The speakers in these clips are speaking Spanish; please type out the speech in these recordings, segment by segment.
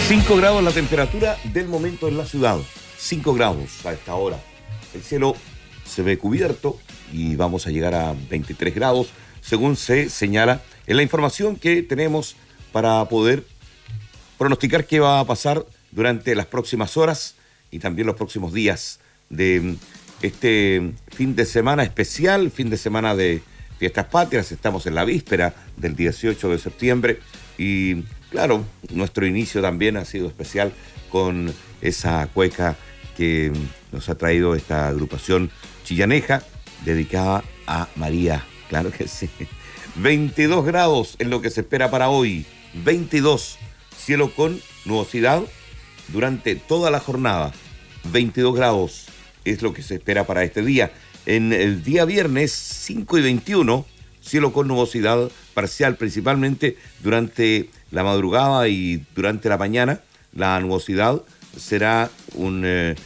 5 grados la temperatura del momento en la ciudad. 5 grados a esta hora. El cielo se ve cubierto y vamos a llegar a 23 grados, según se señala en la información que tenemos para poder pronosticar qué va a pasar durante las próximas horas y también los próximos días de este fin de semana especial, fin de semana de Fiestas Patrias. Estamos en la víspera del 18 de septiembre y claro, nuestro inicio también ha sido especial con esa cueca que nos ha traído esta agrupación chillaneja dedicada a María. Claro que sí. 22 grados es lo que se espera para hoy. 22. Cielo con nubosidad durante toda la jornada. 22 grados es lo que se espera para este día. En el día viernes 5 y 21, cielo con nubosidad parcial, principalmente durante la madrugada y durante la mañana. La nubosidad será un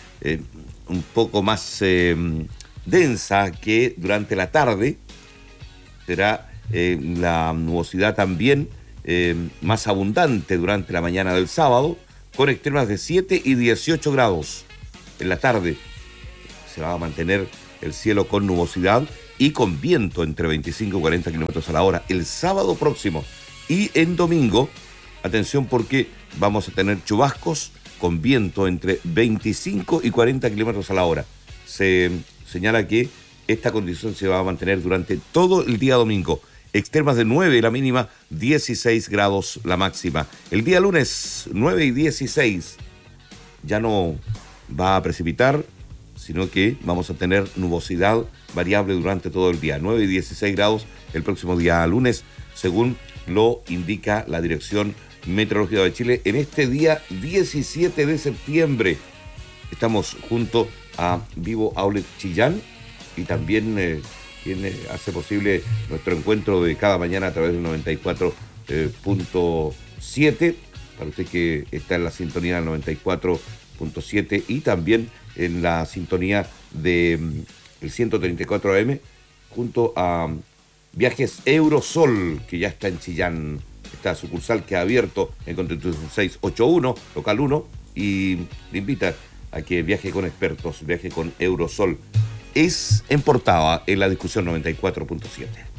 poco más densa que durante la tarde. Será la nubosidad también más abundante durante la mañana del sábado, con extremas de 7 y 18 grados. En la tarde se va a mantener el cielo con nubosidad y con viento entre 25 y 40 kilómetros a la hora. El sábado próximo y en domingo, atención porque vamos a tener chubascos con viento entre 25 y 40 kilómetros a la hora. Se señala que esta condición se va a mantener durante todo el día domingo. Extremas de 9 la mínima, 16 grados la máxima. El día lunes, 9 y 16, ya no va a precipitar, sino que vamos a tener nubosidad variable durante todo el día. 9 y 16 grados el próximo día lunes, según lo indica la Dirección Meteorológica de Chile. En este día 17 de septiembre estamos junto a Vivo Outlet Chillán y también quien hace posible nuestro encuentro de cada mañana a través del 94.7, para usted que está en la sintonía del 94.7 y también en la sintonía de el 134 AM, junto a Viajes Eurosol, que ya está en Chillán, esta sucursal que ha abierto en Constitución 681, local 1, y le invita a que viaje con expertos, viaje con Eurosol. Es en portada en la discusión 94.7.